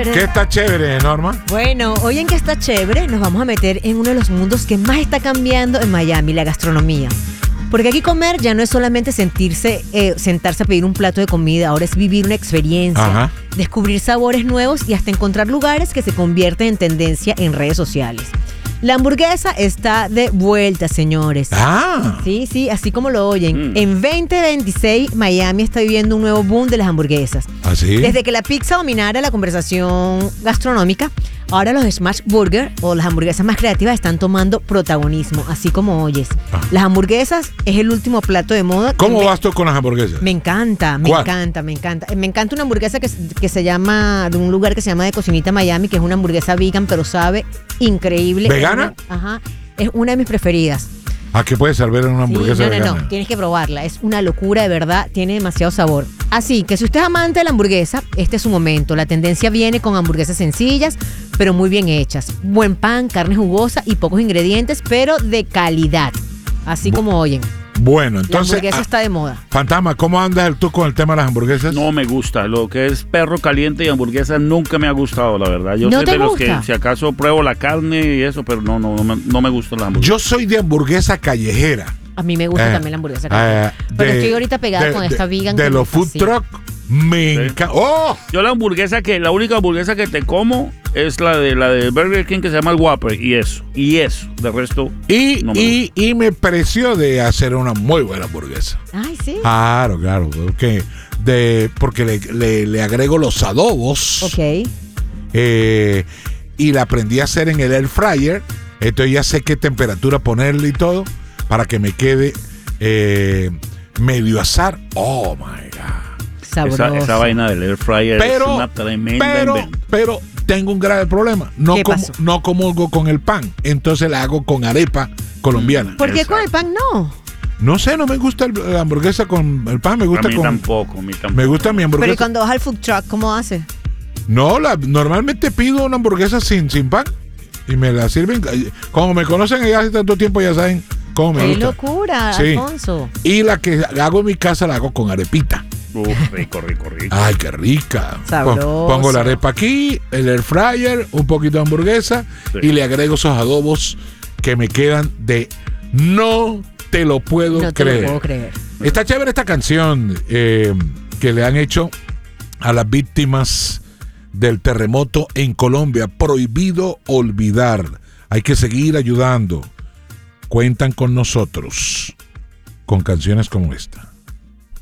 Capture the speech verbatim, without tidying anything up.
chévere? ¿Qué está chévere, Norma? Bueno, hoy en ¿Qué está chévere? Nos vamos a meter en uno de los mundos que más está cambiando en Miami, la gastronomía. Porque aquí comer ya no es solamente sentirse, eh, sentarse a pedir un plato de comida, ahora es vivir una experiencia, Ajá. descubrir sabores nuevos y hasta encontrar lugares que se convierten en tendencia en redes sociales. La hamburguesa está de vuelta, señores. Ah. Sí, sí, así como lo oyen. Mm. En veinte veintiséis, Miami está viviendo un nuevo boom de las hamburguesas. ¿Así? Desde que la pizza dominara la conversación gastronómica, ahora los smash burger o las hamburguesas más creativas están tomando protagonismo, así como oyes. Ah. Las hamburguesas es el último plato de moda. ¿Cómo me, vas tú con las hamburguesas? Me encanta, me ¿Cuál? encanta, me encanta. Me encanta una hamburguesa que, que se llama, de un lugar que se llama de Cocinita Miami, que es una hamburguesa vegan, pero sabe increíble. ¿Vegana? Es una- ajá. Es una de mis preferidas. ¿A qué puedes servir en una hamburguesa Sí, no, no, vegana? no, tienes que probarla. Es una locura, de verdad. Tiene demasiado sabor. Así que si usted es amante de la hamburguesa, este es su momento. La tendencia viene con hamburguesas sencillas, pero muy bien hechas. Buen pan, carne jugosa y pocos ingredientes, pero de calidad. Así Bu- como oyen. Bueno, La entonces, hamburguesa ah, está de moda. Fantasma, ¿cómo andas tú con el tema de las hamburguesas? No me gusta. Lo que es perro caliente y hamburguesa nunca me ha gustado, la verdad. Yo ¿No soy te de los gusta? que si acaso pruebo la carne y eso, pero no, no, no, me, no me gustan las hamburguesas. Yo soy de hamburguesa callejera. A mí me gusta Eh, también la hamburguesa. eh, caliente. pero de- estoy ahorita pegada de- con de- esta vegan. De que los me food fascina. truck, me Sí. encanta. ¡Oh! Yo la hamburguesa que, la única hamburguesa que te como es la de la de Burger King que se llama el Whopper y eso, y eso. De resto, Y, no me y, y me pareció de hacer una muy buena hamburguesa. Ay, sí. Claro, claro. Porque, de, porque le, le- le agrego los adobos. Ok. eh, y la aprendí a hacer en el air fryer. Entonces ya sé qué temperatura ponerle y todo para que me quede eh, medio asar. Oh my God. Sabroso. esa, esa vaina del air fryer es Pero, una tremenda pero, invento. pero tengo un grave problema. No, ¿Qué como, pasó? no comulgo con el pan. Entonces la hago con arepa colombiana. ¿Por qué Exacto. con el pan no? No sé, no me gusta el- la hamburguesa con el pan. Me gusta A mí con. tampoco, a mí tampoco. Me gusta mi Pero hamburguesa. ¿y cuando vas al food truck, cómo haces? No, la, normalmente pido una hamburguesa sin, sin pan y me la sirven. Como me conocen ya hace tanto tiempo, ya saben cómo me ¡Qué gusta. locura, Sí. Alfonso! Y la que hago en mi casa la hago con arepita. Uf, rico, rico, rico. Ay, qué rica. Sabroso. Pon- Pongo la arepa aquí, el air fryer, un poquito de hamburguesa Sí. y le agrego esos adobos que me quedan de no te lo puedo No te creer. lo puedo creer. Está chévere esta canción eh, que le han hecho a las víctimas del terremoto en Colombia. Prohibido olvidar. Hay que seguir ayudando. Cuentan con nosotros con canciones como esta.